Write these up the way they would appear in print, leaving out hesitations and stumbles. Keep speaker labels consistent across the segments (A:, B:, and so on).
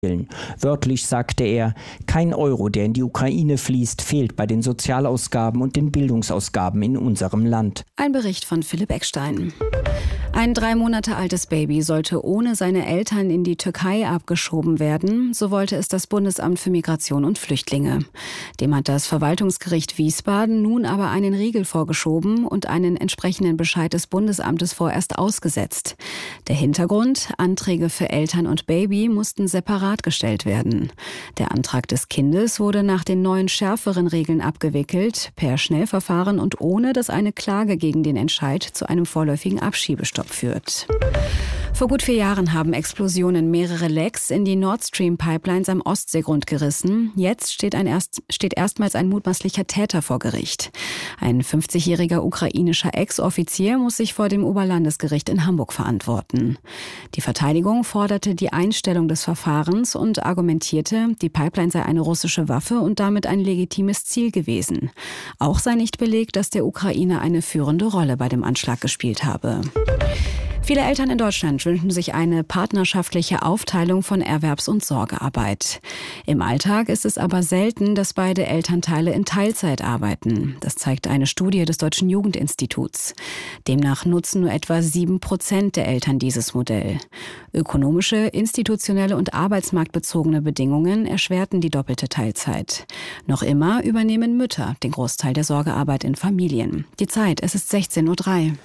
A: Wörtlich sagte er, kein Euro, der in die Ukraine fließt, fehlt bei den Sozialausgaben und den Bildungsausgaben in unserem Land.
B: Ein Bericht von Philipp Eckstein. Ein 3 Monate altes Baby sollte ohne seine Eltern in die Türkei abgeschoben werden. So wollte es das Bundesamt für Migration und Flüchtlinge. Dem hat das Verwaltungsgericht Wiesbaden nun aber einen Riegel vorgeschoben und einen entsprechenden Bescheid des Bundesamtes vorerst ausgesetzt. Der Hintergrund: Anträge für Eltern und Baby mussten separat gestellt werden. Der Antrag des Kindes wurde nach den neuen schärferen Regeln abgewickelt, per Schnellverfahren und ohne, dass eine Klage gegen den Entscheid zu einem vorläufigen Abschiebestopp führt. Vor gut 4 Jahren haben Explosionen mehrere Lecks in die Nord Stream Pipelines am Ostseegrund gerissen. Jetzt steht erstmals ein mutmaßlicher Täter vor Gericht. Ein 50-jähriger ukrainischer Ex-Offizier muss sich vor dem Oberlandesgericht in Hamburg verantworten. Die Verteidigung forderte die Einstellung des Verfahrens und argumentierte, die Pipeline sei eine russische Waffe und damit ein legitimes Ziel gewesen. Auch sei nicht belegt, dass der Ukrainer eine führende Rolle bei dem Anschlag gespielt habe. Viele Eltern in Deutschland wünschen sich eine partnerschaftliche Aufteilung von Erwerbs- und Sorgearbeit. Im Alltag ist es aber selten, dass beide Elternteile in Teilzeit arbeiten. Das zeigt eine Studie des Deutschen Jugendinstituts. Demnach nutzen nur etwa 7% der Eltern dieses Modell. Ökonomische, institutionelle und arbeitsmarktbezogene Bedingungen erschwerten die doppelte Teilzeit. Noch immer übernehmen Mütter den Großteil der Sorgearbeit in Familien. Die Zeit, es ist 16:03 Uhr.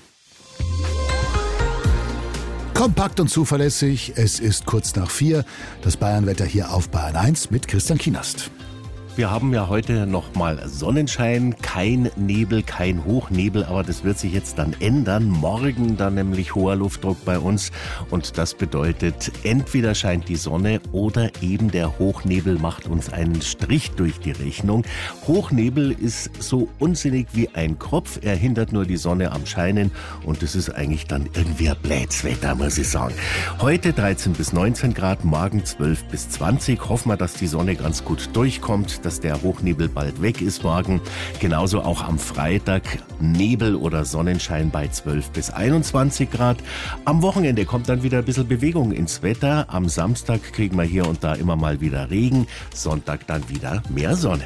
C: Kompakt und zuverlässig, es ist kurz nach 4. Das Bayernwetter hier auf Bayern 1 mit Christian Kienast.
D: Wir haben ja heute nochmal Sonnenschein, kein Nebel, kein Hochnebel, aber das wird sich jetzt dann ändern. Morgen dann nämlich hoher Luftdruck bei uns und das bedeutet, entweder scheint die Sonne oder eben der Hochnebel macht uns einen Strich durch die Rechnung. Hochnebel ist so unsinnig wie ein Kropf, er hindert nur die Sonne am Scheinen und das ist eigentlich dann irgendwie ein Blätswetter, muss ich sagen. Heute 13 bis 19 Grad, morgen 12 bis 20. Hoffen wir, dass die Sonne ganz gut durchkommt, dass der Hochnebel bald weg ist morgen. Genauso auch am Freitag Nebel oder Sonnenschein bei 12 bis 21 Grad. Am Wochenende kommt dann wieder ein bisschen Bewegung ins Wetter. Am Samstag kriegen wir hier und da immer mal wieder Regen. Sonntag dann wieder mehr Sonne.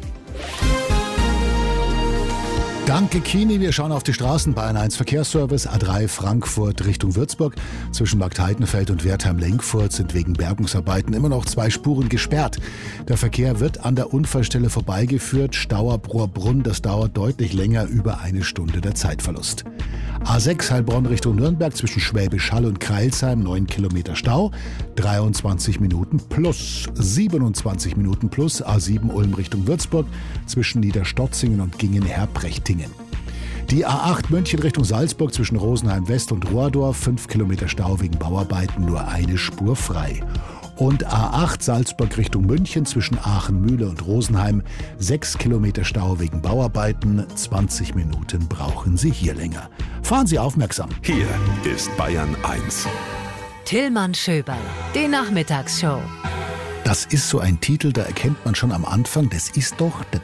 C: Danke, Kini. Wir schauen auf die Straßen. Bayern 1 Verkehrsservice, A3 Frankfurt Richtung Würzburg. Zwischen Marktheidenfeld und Wertheim-Lenkfurt sind wegen Bergungsarbeiten immer noch 2 Spuren gesperrt. Der Verkehr wird an der Unfallstelle vorbeigeführt. Stauerbrohrbrunn, das dauert deutlich länger, über 1 Stunde der Zeitverlust. A6 Heilbronn Richtung Nürnberg zwischen Schwäbisch Hall und Crailsheim 9 Kilometer Stau, 23 Minuten plus, 27 Minuten plus. A7 Ulm Richtung Würzburg zwischen Niederstotzingen und Gingen-Herbrechtingen. Die A8 München Richtung Salzburg zwischen Rosenheim West und Rohrdorf 5 Kilometer Stau wegen Bauarbeiten, nur 1 Spur frei. Und A8 Salzburg Richtung München zwischen Aachen-Mühle und Rosenheim 6 Kilometer Stau wegen Bauarbeiten, 20 Minuten brauchen Sie hier länger. Fahren Sie aufmerksam.
E: Hier ist Bayern 1.
F: Tillmann Schöberl, die Nachmittagsshow.
C: Das ist so ein Titel, da erkennt man schon am Anfang, das ist doch der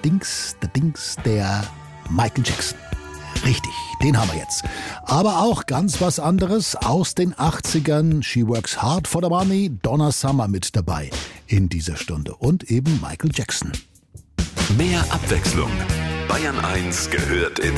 C: Michael Jackson. Richtig, den haben wir jetzt. Aber auch ganz was anderes aus den 80ern. She Works Hard for the Money, Donna Summer mit dabei in dieser Stunde. Und eben Michael Jackson.
E: Mehr Abwechslung. Bayern 1 gehört ins